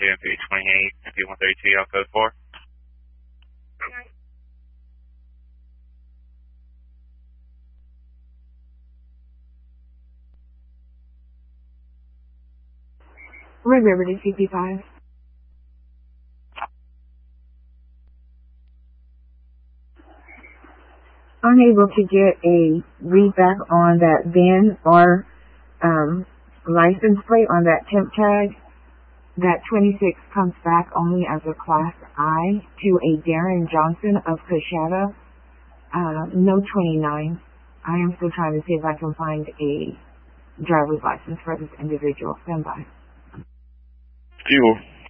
GMP 28, P132, I'll code 4. Red River to CP5. Unable to get a read back on that VIN or license plate on that temp tag. That 26 comes back only as a Class I to a Darren Johnson of Coshada. No 29. I am still trying to see if I can find a driver's license for this individual. Stand by. Fuel.